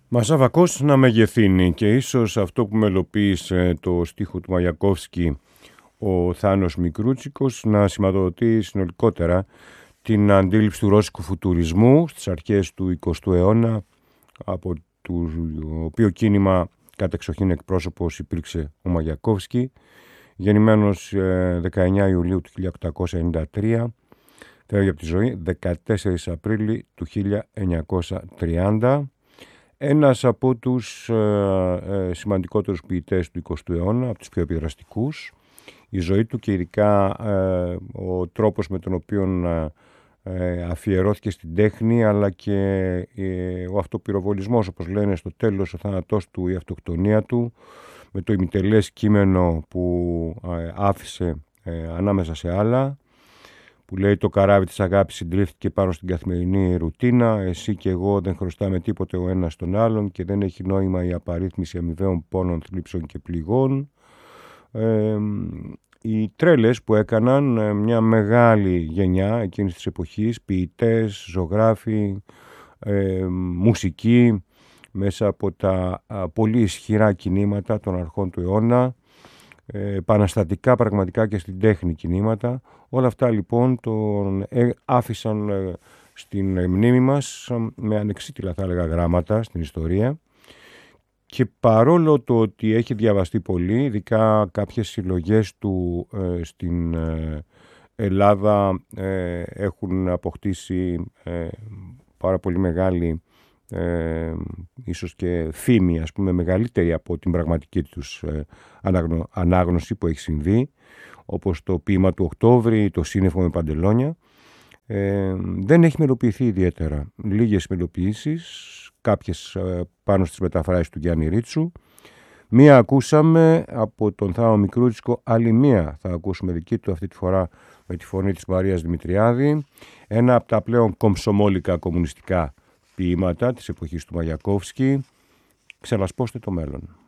Μασάβακος να μεγεθύνει, και ίσως αυτό που μελοποίησε το στίχο του Μαγιακόφσκι ο Θάνος Μικρούτσικος να σηματοδοτεί συνολικότερα την αντίληψη του ρώσικου φουτουρισμού στις αρχές του 20ου αιώνα, από το οποίο κίνημα κατεξοχήν εκπρόσωπος υπήρξε ο Μαγιακόφσκι, γεννημένος 19 Ιουλίου του 1893, φεύγει από τη ζωή 14 Απρίλη του 1930, ένας από τους σημαντικότερους ποιητές του 20ου αιώνα, από τους πιο επιδραστικούς. Η ζωή του και ειδικά ο τρόπος με τον οποίο αφιερώθηκε στην τέχνη, αλλά και ο αυτοπυροβολισμός, όπως λένε στο τέλος, ο θάνατός του, η αυτοκτονία του, με το ημιτελές κείμενο που άφησε ανάμεσα σε άλλα, που λέει: «Το καράβι της αγάπης συντρίφθηκε πάνω στην καθημερινή ρουτίνα. Εσύ και εγώ δεν χρωστάμε τίποτε ο ένας τον άλλον και δεν έχει νόημα η απαρίθμηση αμοιβαίων πόνων, θλίψεων και πληγών». Οι τρέλες που έκαναν μια μεγάλη γενιά εκείνης της εποχής, ποιητές, ζωγράφοι, μουσικοί, μέσα από τα πολύ ισχυρά κινήματα των αρχών του αιώνα, επαναστατικά πραγματικά και στην τέχνη κινήματα, όλα αυτά λοιπόν τον άφησαν στην μνήμη μας με ανεξίτηλα, θα έλεγα, γράμματα στην ιστορία. Και παρόλο το ότι έχει διαβαστεί πολύ, ειδικά κάποιες συλλογές του στην Ελλάδα έχουν αποκτήσει πάρα πολύ μεγάλη ίσως και φήμη, ας πούμε, μεγαλύτερη από την πραγματική τους ανάγνωση που έχει συμβεί, όπως το ποίημα του Οκτώβρη, το Σύννεφο με παντελόνια, δεν έχει μελοποιηθεί ιδιαίτερα. Λίγες μελοποιήσεις, κάποιες πάνω στις μεταφράσεις του Γιάννη Ρίτσου. Μία ακούσαμε από τον Θάνο Μικρούτσικο, άλλη μία θα ακούσουμε δική του, αυτή τη φορά με τη φωνή της Μαρίας Δημητριάδη. Ένα από τα πλέον κομψομόλικα κομμουνιστικά ποίηματα της εποχής του Μαγιακόφσκι, «Ξελασπώστε το μέλλον».